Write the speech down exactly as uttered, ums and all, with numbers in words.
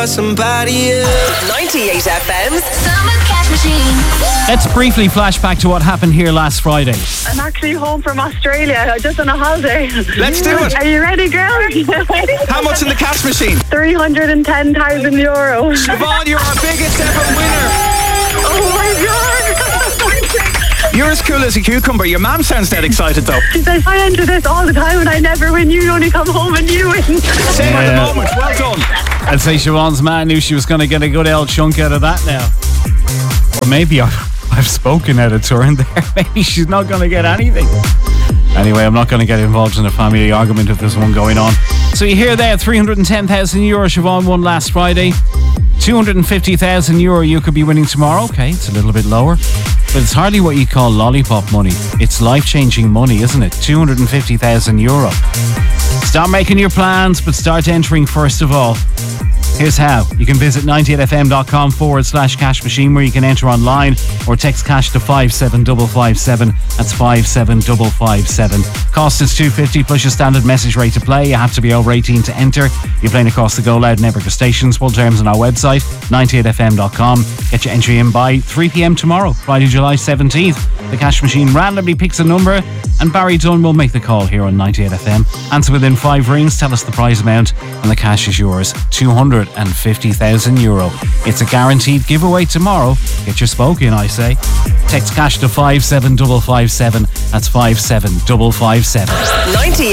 for somebody else. ninety-eight F M's Summer Cash Machine. Let's briefly flash back to what happened here last Friday. I'm actually home from Australia, just on a holiday. Let's do it. Are you ready, girls? How much in the cash machine? three hundred ten thousand euro. Siobhan, you're our biggest ever winner. Oh my god. You're as cool as a cucumber. Your mum sounds dead excited though. She says, I enter this all the time and I never win. You only come home and you win. Same Yeah. at the moment. Well done. I'd say Siobhan's man knew she was going to get a good old chunk out of that now. Or maybe I've, I've spoken out of turn there. Maybe she's not going to get anything. Anyway, I'm not going to get involved in a family argument if there's one going on. So you hear there, three hundred ten thousand euro Siobhan won last Friday. two hundred fifty thousand euro you could be winning tomorrow. Okay, it's a little bit lower. But it's hardly what you call lollipop money. It's life-changing money, isn't it? two hundred fifty thousand euro. Start making your plans, but start entering first of all. Here's how. You can visit ninety-eight fm.com forward slash cash machine where you can enter online or text cash to five seven five five seven. That's five seven five five seven. Cost is two fifty plus your standard message rate to play. You have to be over eighteen to enter. You're playing across the Go Loud network of stations. Full terms on our website, ninety-eight f m dot com. Get your entry in by three p.m. tomorrow, Friday, July seventeenth. The cash machine randomly picks a number and Barry Dunn will make the call here on ninety-eight F M. Answer within five rings, tell us the prize amount and the cash is yours. two hundred fifty thousand euro. It's a guaranteed giveaway tomorrow. Get your spoke in, I say. Text cash to five seven five five seven. That's five seven five five seven. ninety-eight